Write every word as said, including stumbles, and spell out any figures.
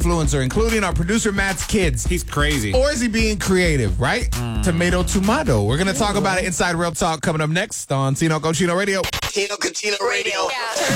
influencer, including our producer Matt's kids? He's crazy. Or is he being creative, right? Mm. Tomato, tomato. We're going to talk about it inside Real Talk coming up next on Tino Cochino Radio. Tino Cochino Radio. Yeah.